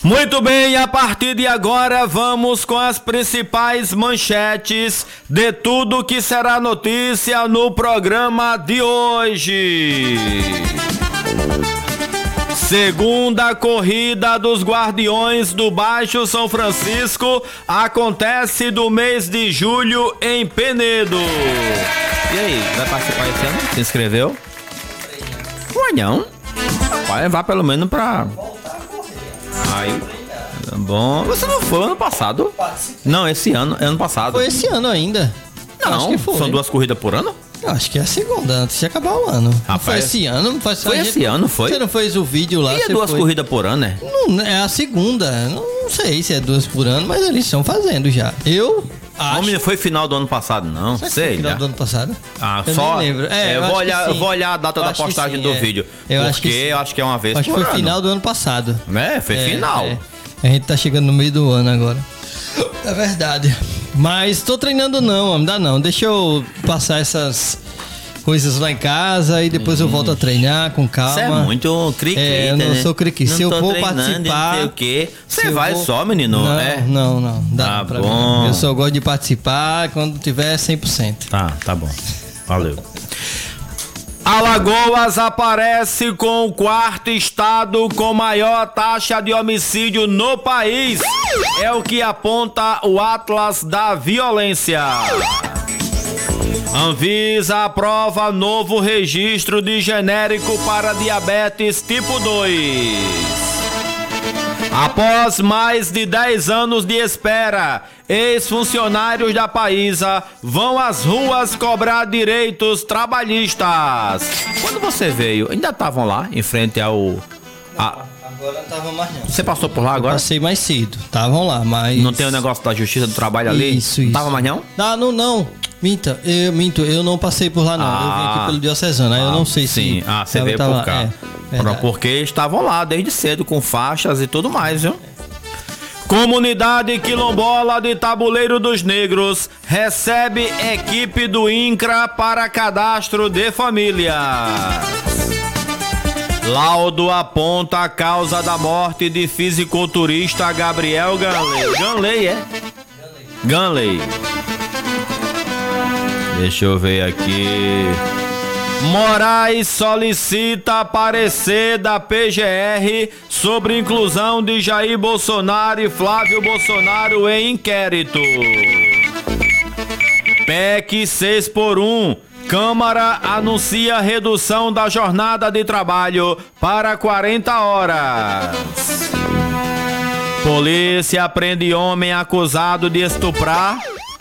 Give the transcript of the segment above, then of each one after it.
Muito bem, a partir de agora vamos com as principais manchetes de tudo que será notícia no programa de hoje. Segunda corrida dos Guardiões do Baixo São Francisco acontece do mês de julho em Penedo. E aí, vai participar esse ano? Se inscreveu? Não. Vai levar pelo menos pra... Aí, tá bom. Você não foi ano passado? Não, esse ano, ano passado. Foi esse ano ainda. Não, acho que foi. São 2 corridas por ano? Eu acho que é a segunda, antes de acabar o ano. Rapaz, não foi esse ano? Foi esse ano, foi? Você não fez o vídeo lá? E é 2 corridas por ano, né? Não, é a segunda. Não sei se é 2 por ano, mas eles estão fazendo já. Eu acho... Não foi final do ano passado, não. Sei, final do ano passado? Eu só... nem lembro. Eu vou olhar a data da postagem do vídeo. Eu acho que é uma vez por ano. Acho que foi final do ano passado. Foi final. A gente tá chegando no meio do ano agora. É verdade. Mas tô treinando não dá não. Deixa eu passar essas coisas lá em casa e depois eu volto a treinar com calma. Você é muito criquita, eu não sou criquita. Se eu for participar... Não sei o quê. Você vai só, menino? Não. Dá pra bom. mim. Eu só gosto de participar quando tiver 100%. Tá bom. Valeu. Alagoas aparece com o 4º estado com maior taxa de homicídio no país. É o que aponta o Atlas da Violência. Anvisa aprova novo registro de genérico para diabetes tipo 2. Após mais de 10 anos de espera, ex-funcionários da Paísa vão às ruas cobrar direitos trabalhistas. Quando você veio, ainda estavam lá, em frente ao... Agora não estavam mais não. Você passou por lá agora? Passei mais cedo, estavam lá, mas... Não tem o negócio da Justiça do Trabalho ali? Isso. Não tava mais não? Não. Minto, eu não passei por lá não. Eu vim aqui pelo Diocesano, aí eu não sei se... Sim, você veio por cá. Porque estavam lá desde cedo com faixas e tudo mais, viu? Comunidade quilombola de Tabuleiro dos Negros recebe equipe do INCRA para cadastro de família. Laudo aponta a causa da morte de fisiculturista Gabriel Ganley. Ganley. Deixa eu ver aqui. Moraes solicita parecer da PGR sobre inclusão de Jair Bolsonaro e Flávio Bolsonaro em inquérito. PEC 6x1. Câmara anuncia redução da jornada de trabalho para 40 horas. Polícia prende homem acusado de estuprar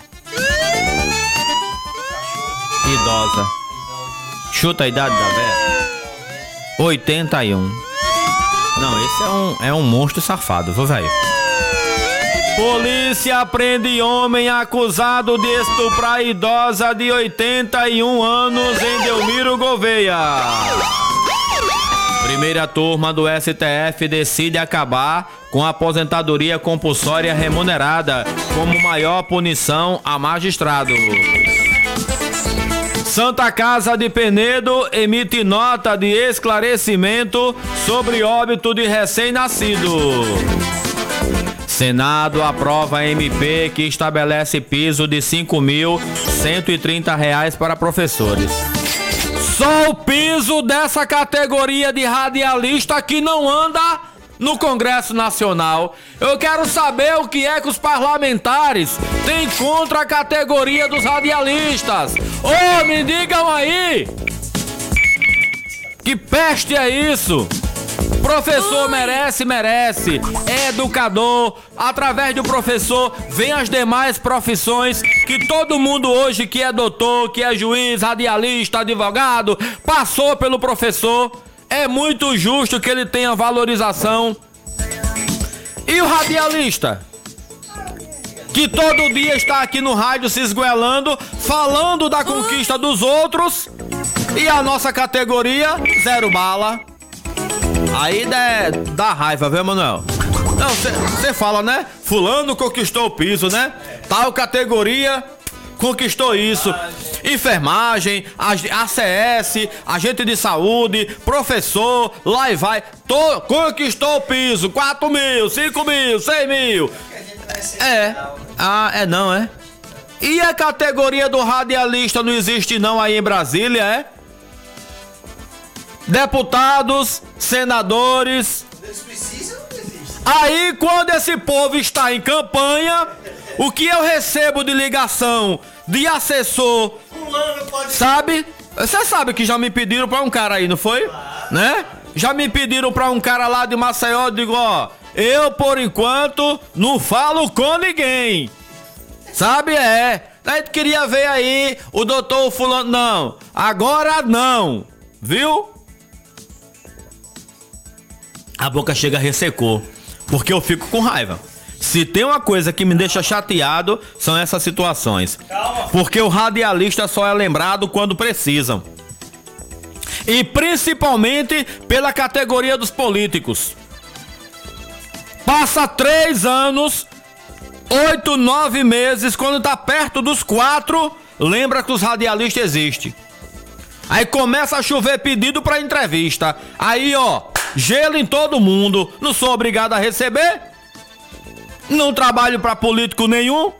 idosa. Chuta a idade da velha. 81. Não, esse é um monstro safado, viu, velho? Polícia prende homem acusado de estuprar idosa de 81 anos em Delmiro Gouveia. Primeira turma do STF decide acabar com a aposentadoria compulsória remunerada como maior punição a magistrados. Santa Casa de Penedo emite nota de esclarecimento sobre óbito de recém-nascido. Senado aprova MP que estabelece piso de R$ 5.130 para professores. Só o piso dessa categoria de radialista que não anda no Congresso Nacional. Eu quero saber o que é que os parlamentares têm contra a categoria dos radialistas. Me digam aí! Que peste é isso? Professor merece. É educador. Através do professor vem as demais profissões que todo mundo hoje que é doutor, que é juiz, radialista, advogado, passou pelo professor. É muito justo que ele tenha valorização. E o radialista? Que todo dia está aqui no rádio se esgoelando, falando da conquista dos outros. E a nossa categoria, 0 bala. Aí dá raiva, viu, Manuel? Não, você fala, né? Fulano conquistou o piso, né? Tal categoria conquistou isso. enfermagem, ACS, agente de saúde, professor, lá e vai. Conquistou o piso, 4 mil, 5 mil, 6 mil. Não, é? E a categoria do radialista não existe não aí em Brasília, é? Deputados, senadores. Eles precisam ou não existe? Aí quando esse povo está em campanha, o que eu recebo de ligação de assessor, sabe? Você sabe que já me pediram pra um cara aí, não foi? Né? Já me pediram pra um cara lá de Maceió, eu digo, ó, eu por enquanto não falo com ninguém. Sabe, A gente queria ver aí o doutor fulano, não, agora não, viu? A boca chega ressecou, porque eu fico com raiva. Se tem uma coisa que me deixa chateado, são essas situações. Porque o radialista só é lembrado quando precisam. E principalmente pela categoria dos políticos. Passa 3 anos, 8, 9 meses, quando tá perto dos 4, lembra que os radialistas existem. Aí começa a chover pedido pra entrevista. Aí, ó, gelo em todo mundo. Não sou obrigado a receber. Não trabalho pra político nenhum.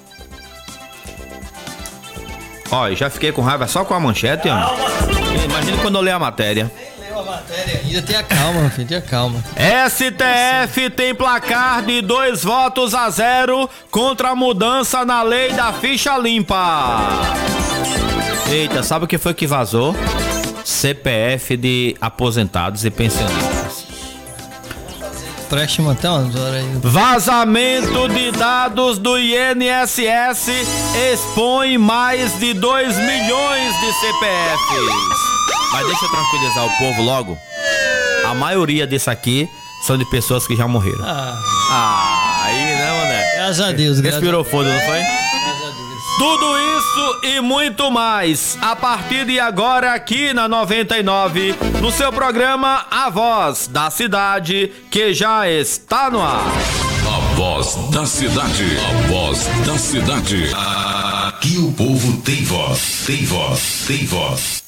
Ó, já fiquei com raiva só com a manchete, ó. Imagina quando eu ler a matéria. A matéria ainda, tenha calma, meu filho, tenha calma. STF tem placar de 2-0 contra a mudança na lei da ficha limpa. Eita, sabe o que foi que vazou? CPF de aposentados e pensionistas. Preste até umas horas aí. Vazamento de dados do INSS expõe mais de 2 milhões de CPFs. Mas deixa eu tranquilizar o povo logo. A maioria disso aqui são de pessoas que já morreram. Aí não, né? Graças a Deus. Respirou foda, não foi? Graças a Deus. Tudo isso e muito mais a partir de agora aqui na 99, no seu programa A Voz da Cidade, que já está no ar. A Voz da Cidade. A Voz da Cidade. Aqui o povo tem voz, tem voz, tem voz.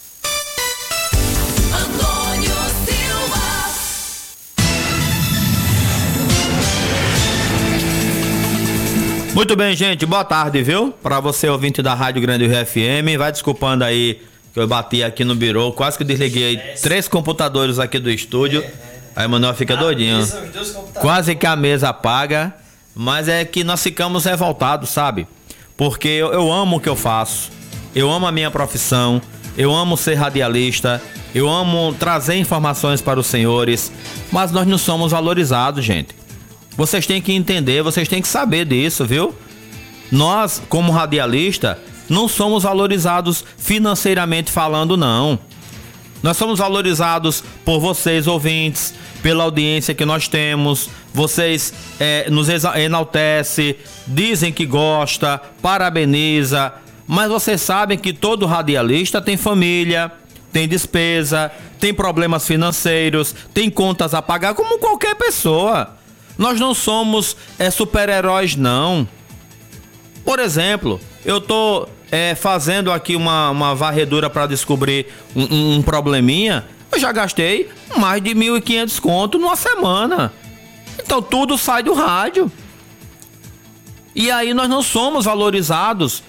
Muito bem, gente, boa tarde, viu? Pra você, ouvinte da Rádio Grande Rio FM, vai desculpando aí que eu bati aqui no birô, quase que desliguei 3 computadores aqui do estúdio. Aí o Manuel fica doidinho. Quase que a mesa apaga, mas é que nós ficamos revoltados, sabe? Porque eu amo o que eu faço, eu amo a minha profissão, eu amo ser radialista, eu amo trazer informações para os senhores, mas nós não somos valorizados, gente. Vocês têm que entender, vocês têm que saber disso, viu? Nós, como radialista, não somos valorizados financeiramente falando, não. Nós somos valorizados por vocês, ouvintes, pela audiência que nós temos. Vocês nos enaltecem, dizem que gosta, parabeniza. Mas vocês sabem que todo radialista tem família, tem despesa, tem problemas financeiros, tem contas a pagar, como qualquer pessoa. Nós não somos super-heróis, não. Por exemplo, eu tô fazendo aqui uma varredura para descobrir um probleminha. Eu já gastei mais de 1.500 conto numa semana. Então tudo sai do rádio. E aí nós não somos valorizados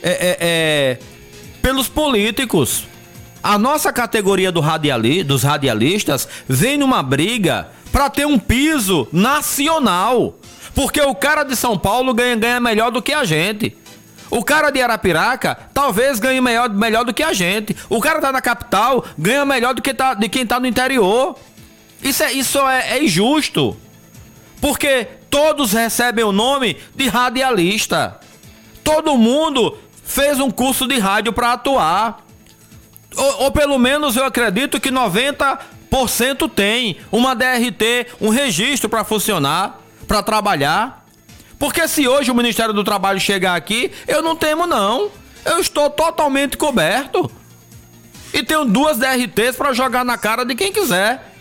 pelos políticos. A nossa categoria dos radialistas vem numa briga para ter um piso nacional, porque o cara de São Paulo ganha melhor do que a gente. O cara de Arapiraca talvez ganhe melhor do que a gente. O cara tá na capital ganha melhor do que de quem tá no interior. Isso é injusto, porque todos recebem o nome de radialista. Todo mundo fez um curso de rádio para atuar, ou pelo menos eu acredito que 90% tem uma DRT, um registro para funcionar, para trabalhar. Porque se hoje o Ministério do Trabalho chegar aqui, eu não temo não. Eu estou totalmente coberto. E tenho 2 DRTs para jogar na cara de quem quiser.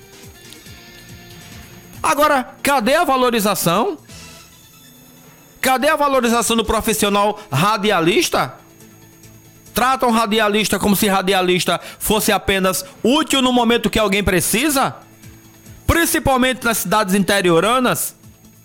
Agora, cadê a valorização? Cadê a valorização do profissional radialista? tratam radialista como se radialista fosse apenas útil no momento que alguém precisa? Principalmente nas cidades interioranas?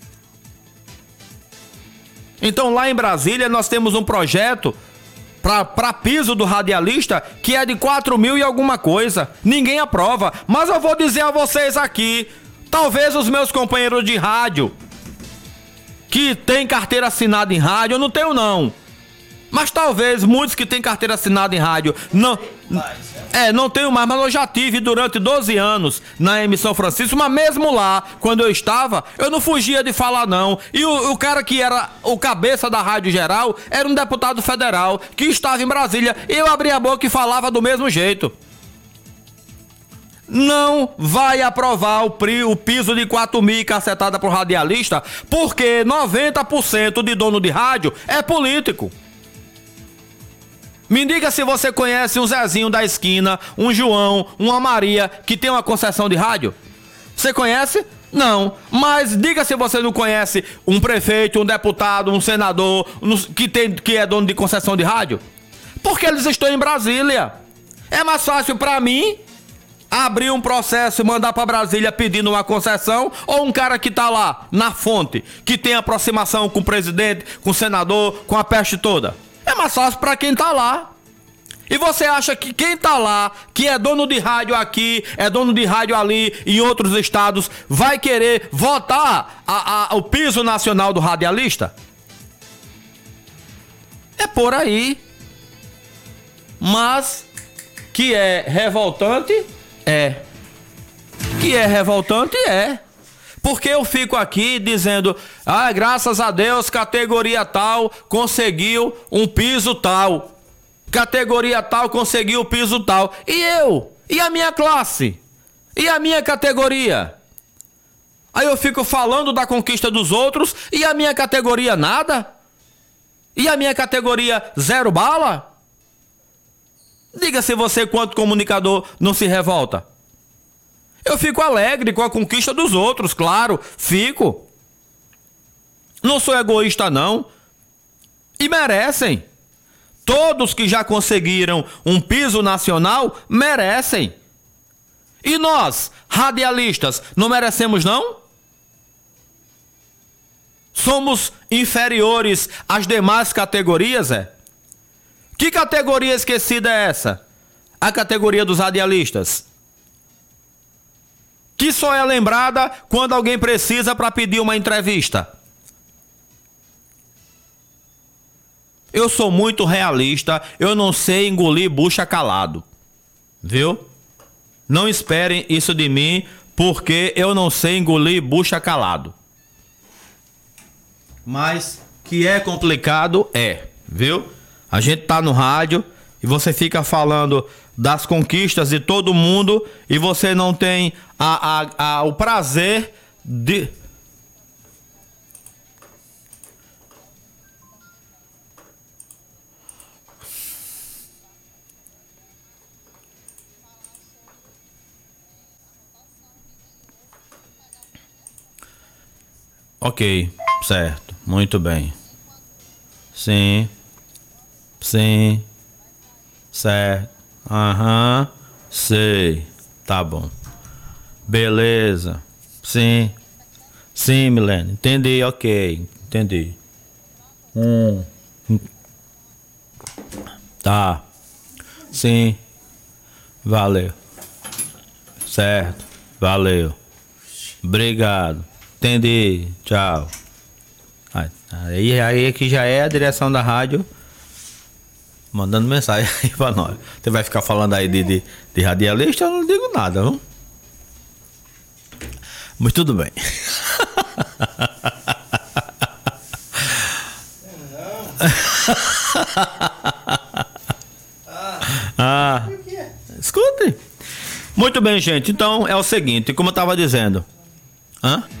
Então lá em Brasília nós temos um projeto para piso do radialista que é de 4.000 e alguma coisa. Ninguém aprova. Mas eu vou dizer a vocês aqui, talvez os meus companheiros de rádio que tem carteira assinada em rádio, eu não tenho não. Mas talvez muitos que têm carteira assinada em rádio não tenho mais, mas eu já tive durante 12 anos na emissão Francisco, mas mesmo lá, quando eu estava, eu não fugia de falar não. E o cara que era o cabeça da Rádio Geral era um deputado federal que estava em Brasília. Eu abria a boca e falava do mesmo jeito. Não vai aprovar o piso de 4.000 cacetada pro radialista, porque 90% de dono de rádio é político. Me diga se você conhece um Zezinho da esquina, um João, uma Maria que tem uma concessão de rádio. Você conhece? Não. Mas diga se você não conhece um prefeito, um deputado, um senador que é dono de concessão de rádio. Porque eles estão em Brasília. É mais fácil para mim abrir um processo e mandar para Brasília pedindo uma concessão, ou um cara que tá lá na fonte, que tem aproximação com o presidente, com o senador, com a peste toda. É mais fácil para quem tá lá. E você acha que quem tá lá, que é dono de rádio aqui, é dono de rádio ali, em outros estados, vai querer votar o piso nacional do radialista? É por aí. Mas que é revoltante, é. Que é revoltante, é. Porque eu fico aqui dizendo, graças a Deus, categoria tal conseguiu um piso tal. Categoria tal conseguiu o piso tal. E eu? E a minha classe? E a minha categoria? Aí eu fico falando da conquista dos outros e a minha categoria nada? E a minha categoria zero bala? Diga se você, quanto comunicador, não se revolta. Eu fico alegre com a conquista dos outros, claro, fico. Não sou egoísta, não. E merecem. Todos que já conseguiram um piso nacional merecem. E nós, radialistas, não merecemos, não? Somos inferiores às demais categorias, é? Que categoria esquecida é essa? A categoria dos radialistas. Que só é lembrada quando alguém precisa para pedir uma entrevista. Eu sou muito realista, eu não sei engolir bucha calado. Viu? Não esperem isso de mim, porque eu não sei engolir bucha calado. Mas que é complicado, viu? A gente tá no rádio e você fica falando das conquistas de todo mundo e você não tem o prazer de... Ok, certo, muito bem. Sim, certo, sei, tá bom. Beleza, sim, Milene, entendi, ok, entendi. Tá, sim, valeu, certo, valeu, obrigado. Entendi, tchau. Aí aqui já é a direção da rádio mandando mensagem aí pra nós. Você vai ficar falando aí de radialista, eu não digo nada, não? Mas tudo bem. Escute. Muito bem, gente. Então é o seguinte, como eu tava dizendo.